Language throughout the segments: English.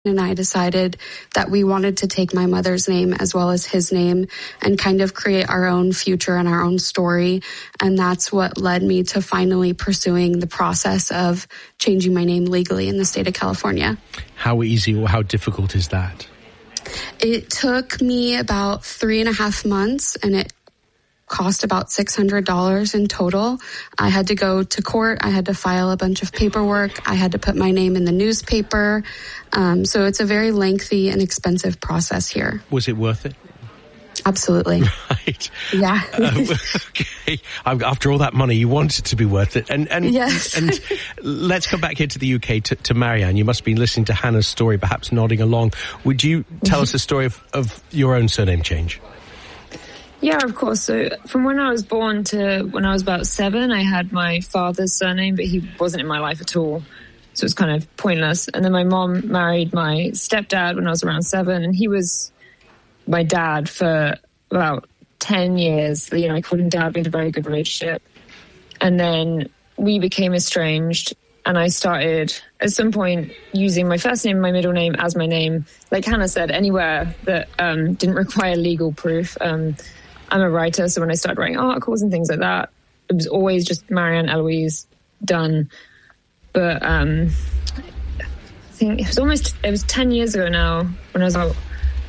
and I decided that we wanted to take my mother's name as well as his name and kind of create our own future and our own story. And that's what led me to finally pursuing the process of changing my name legally in the state of California. How easy or how difficult is that? It took me about 3.5 months, and it cost about $600 in total. I had to go to court. I had to file a bunch of paperwork. I had to put my name in the newspaper. So it's a very lengthy and expensive process here. Was it worth it? Absolutely. Right. Yeah. Okay. After all that money, you want it to be worth it. And yes. And let's come back here to the UK to Marianne. You must be listening to Hannah's story, perhaps nodding along. Would you tell us the story of your own surname change? Yeah, of course. So from when I was born to when I was about 7, I had my father's surname, but he wasn't in my life at all. So it was kind of pointless. And then my mom married my stepdad when I was around 7, and he was my dad for about 10 years. You know, I called him dad. We had a very good relationship. And then we became estranged, and I started at some point using my first name and my middle name as my name. Like Hannah said, anywhere that didn't require legal proof. I'm a writer, so when I started writing articles and things like that, it was always just Marianne Eloise done. But I think it was 10 years ago now, when I was about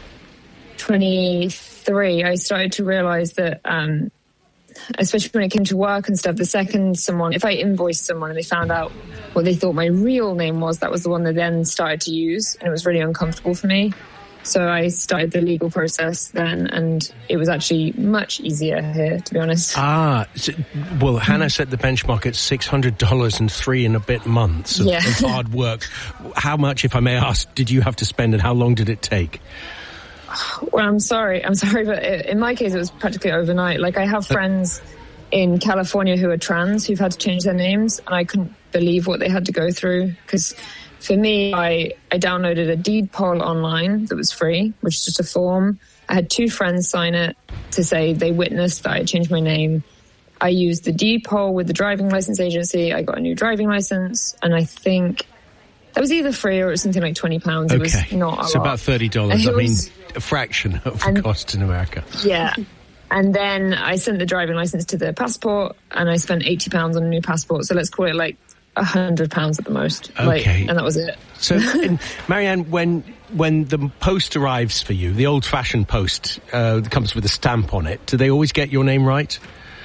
23, I started to realize that, especially when it came to work and stuff, the second if I invoiced someone and they found out what they thought my real name was, that was the one they then started to use, and it was really uncomfortable for me. So I started the legal process then, and it was actually much easier here, to be honest. Well, Hannah set the benchmark at $600 and 3 and a bit months of hard work. How much, if I may ask, did you have to spend, and how long did it take? Well, I'm sorry, but in my case, it was practically overnight. Like, I have friends in California who are trans, who've had to change their names, and I couldn't believe what they had to go through, because for me, I downloaded a deed poll online that was free, which is just a form. I had 2 friends sign it to say they witnessed that I changed my name. I used the deed poll with the driving license agency. I got a new driving license, and I think that was either free or it was something like £20. Okay. It was not a lot. So about $30. I mean, a fraction of the cost in America. Yeah. And then I sent the driving license to the passport, and I spent £80 on a new passport. So let's call it like £100 at the most. Okay. And that was it. So, Marianne, when the post arrives for you, the old-fashioned post that comes with a stamp on it, do they always get your name right?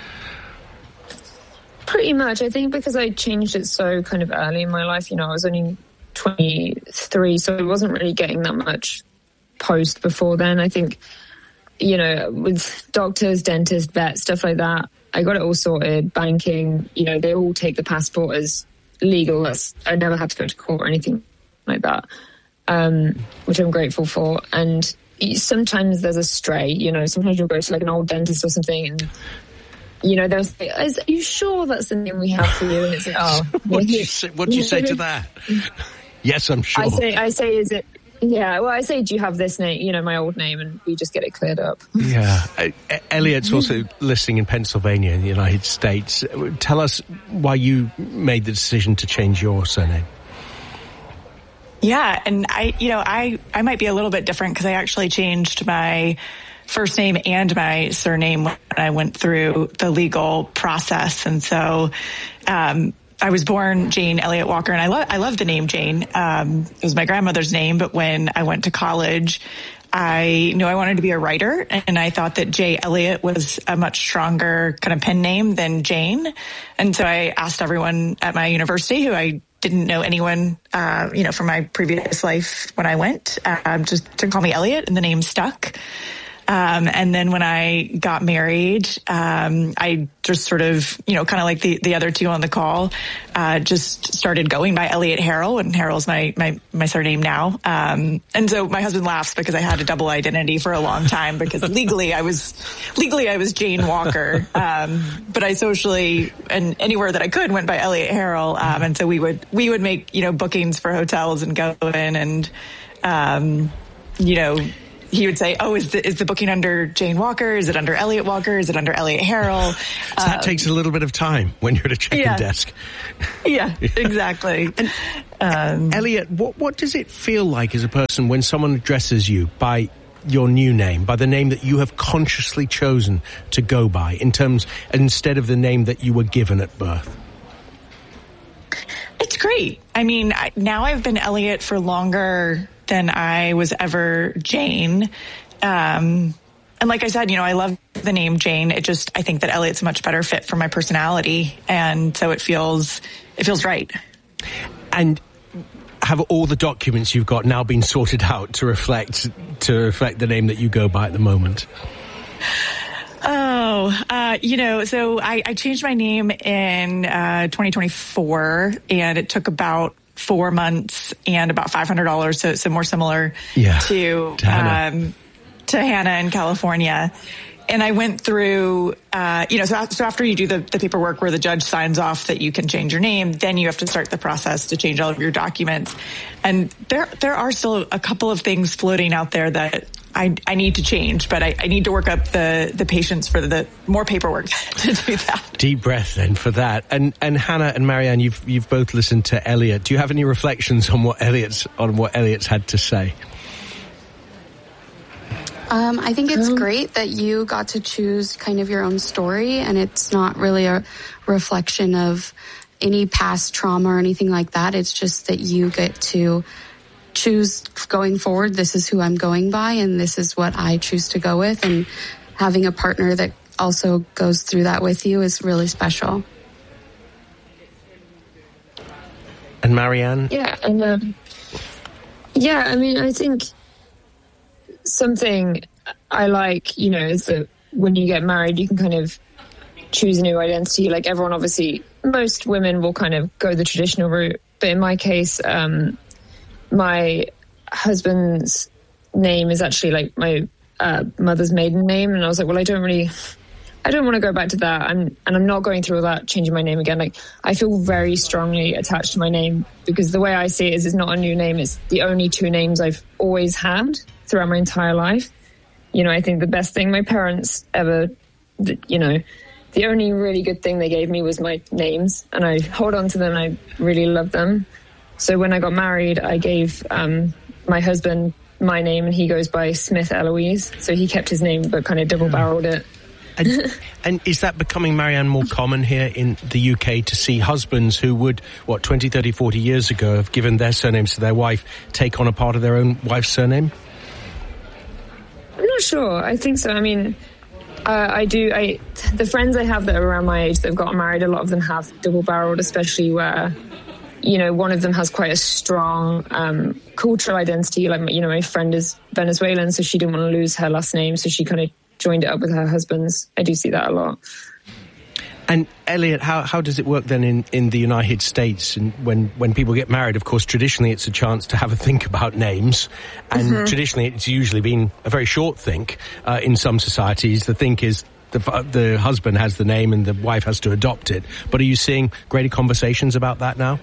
Pretty much. I think because I changed it so kind of early in my life, you know, I was only 23, so I wasn't really getting that much post before then. I think, you know, with doctors, dentists, vets, stuff like that, I got it all sorted. Banking, you know, they all take the passport as legal. I never had to go to court or anything like that, which I'm grateful for. And sometimes there's a stray, you know, sometimes you'll go to like an old dentist or something, and you know, they'll say, are you sure that's the name we have for you? And it's like, oh. What do you say to that? Yes, I'm sure. I say, is it? Yeah, well, I say, do you have this name, you know, my old name, and we just get it cleared up. Yeah. Elliot's also listening in Pennsylvania in the United States. Tell us why you made the decision to change your surname. Yeah, and I might be a little bit different because I actually changed my first name and my surname when I went through the legal process. And so I was born Jane Elliott Walker, and I love the name Jane. It was my grandmother's name, but when I went to college, I knew I wanted to be a writer, and I thought that J. Elliott was a much stronger kind of pen name than Jane. And so I asked everyone at my university, who I didn't know anyone, from my previous life when I went, just to call me Elliott, and the name stuck. And then when I got married, I just sort of, kind of like the other two on the call, just started going by Elliott Harrell, and Harrell's my surname now. And so my husband laughs because I had a double identity for a long time, because legally I was Jane Walker. But I socially, and anywhere that I could, went by Elliott Harrell. And so we would make, bookings for hotels and go in and, he would say, "Oh, is the booking under Jane Walker? Is it under Elliot Walker? Is it under Elliot Harrell?" So that takes a little bit of time when you're at a check-in desk. Yeah, exactly. And, Elliot, what does it feel like as a person when someone addresses you by your new name, by the name that you have consciously chosen to go by, instead of the name that you were given at birth? It's great. I mean, now I've been Elliot for longer than I was ever Jane. And like I said, I love the name Jane. I think that Elliot's a much better fit for my personality. And so it feels right. And have all the documents you've got now been sorted out to reflect the name that you go by at the moment? So I changed my name in 2024, and it took about 4 months and about $500. So more similar to Hannah in California. And I went through, so after you do the paperwork where the judge signs off that you can change your name, then you have to start the process to change all of your documents. And there are still a couple of things floating out there that I need to change, but I need to work up the patience for the more paperwork to do that. Deep breath then for that. And Hannah and Marianne, you've both listened to Elliot. Do you have any reflections on what Elliot's had to say? I think it's great that you got to choose kind of your own story, and it's not really a reflection of any past trauma or anything like that. It's just that you get to choose going forward. This is who I'm going by, and this is what I choose to go with. And having a partner that also goes through that with you is really special. And Marianne? Yeah, and I mean, I think something I like, is that when you get married, you can kind of choose a new identity. Like everyone, obviously, most women will kind of go the traditional route. But in my case, my husband's name is actually like my mother's maiden name. And I was like, well, I don't want to go back to that. And I'm not going through all that, changing my name again. Like, I feel very strongly attached to my name, because the way I see it is it's not a new name. It's the only two names I've always had throughout my entire life. I think the best thing my parents ever, the only really good thing they gave me was my names, and I hold on to them. And I really love them. So when I got married, I gave my husband my name, and he goes by Smith Eloise. So he kept his name, but kind of double-barreled it. And is that becoming, Marianne, more common here in the UK to see husbands who would, 20, 30, 40 years ago have given their surnames to their wife, take on a part of their own wife's surname? I'm not sure. I think so. I mean, I do. The friends I have that are around my age that have gotten married, a lot of them have double-barreled, especially where, one of them has quite a strong cultural identity. Like, my friend is Venezuelan, so she didn't want to lose her last name, so she kind of joined it up with her husband's. I do see that a lot. And Elliot, how does it work then in the United States? And when people get married, of course, traditionally it's a chance to have a think about names. And traditionally it's usually been a very short think. In some societies, the think is the husband has the name and the wife has to adopt it. But are you seeing greater conversations about that now?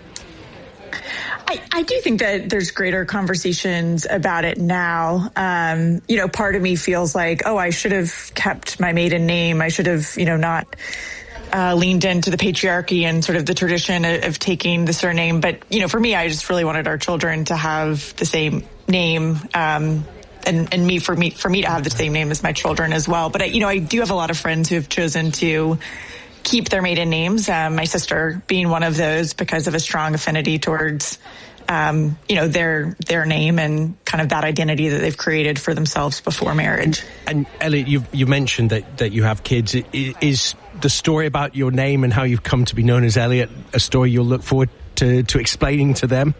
I do think that there's greater conversations about it now. Part of me feels like, I should have kept my maiden name. I should have, not leaned into the patriarchy and sort of the tradition of taking the surname. But, for me, I just really wanted our children to have the same name, and for me to have the same name as my children as well. But, I do have a lot of friends who have chosen to keep their maiden names, my sister being one of those, because of a strong affinity towards their name and kind of that identity that they've created for themselves before marriage. And Elliot, you mentioned that you have kids. Is the story about your name and how you've come to be known as Elliot a story you'll look forward to explaining to them?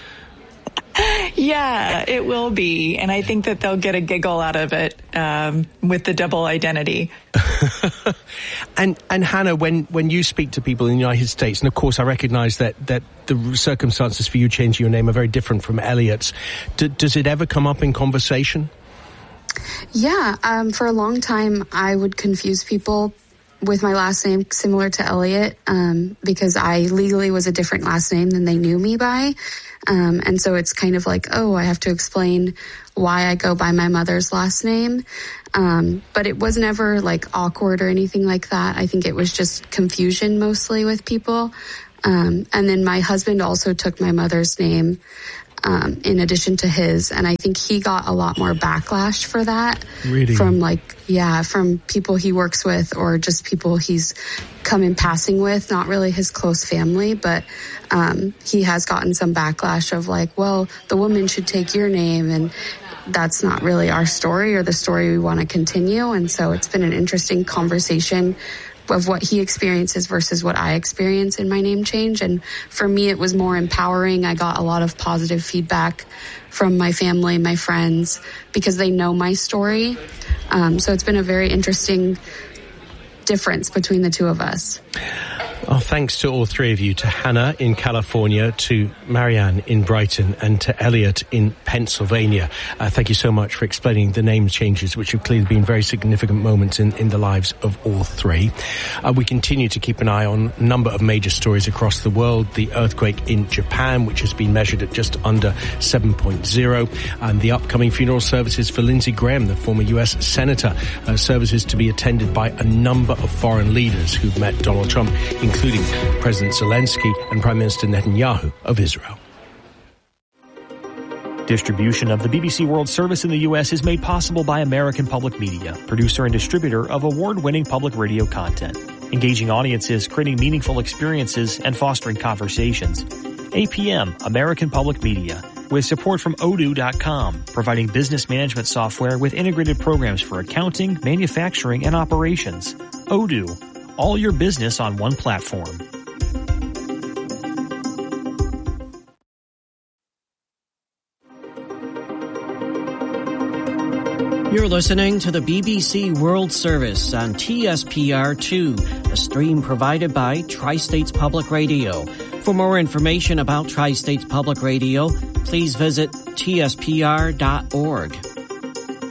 Yeah, it will be. And I think that they'll get a giggle out of it with the double identity. And Hannah, when you speak to people in the United States, and of course I recognize that the circumstances for you changing your name are very different from Elliot's, does it ever come up in conversation? Yeah, for a long time I would confuse people with my last name similar to Elliot, because I legally was a different last name than they knew me by. And so it's kind of like, oh, I have to explain why I go by my mother's last name. But it was never like awkward or anything like that. I think it was just confusion mostly with people. And then my husband also took my mother's name in addition to his. And I think he got a lot more backlash for that. Really? From people he works with or just people he's come in passing with, not really his close family, but he has gotten some backlash of like, well, the woman should take your name, and that's not really our story or the story we want to continue. And so it's been an interesting conversation of what he experiences versus what I experience in my name change. And for me, it was more empowering. I got a lot of positive feedback from my family, my friends, because they know my story. So it's been a very interesting difference between the two of us. Oh, thanks to all three of you, to Hannah in California, to Marianne in Brighton, and to Elliot in Pennsylvania. Thank you so much for explaining the name changes, which have clearly been very significant moments in the lives of all three. We continue to keep an eye on a number of major stories across the world. The earthquake in Japan, which has been measured at just under 7.0, and the upcoming funeral services for Lindsey Graham, the former U.S. Senator, services to be attended by a number of foreign leaders who've met Donald Trump, including President Zelensky and Prime Minister Netanyahu of Israel. Distribution of the BBC World Service in the U.S. is made possible by American Public Media, producer and distributor of award-winning public radio content, engaging audiences, creating meaningful experiences, and fostering conversations. APM, American Public Media, with support from Odoo.com, providing business management software with integrated programs for accounting, manufacturing, and operations. Odoo, all your business on one platform. You're listening to the BBC World Service on TSPR2, a stream provided by Tri-States Public Radio. For more information about Tri-States Public Radio, please visit tspr.org.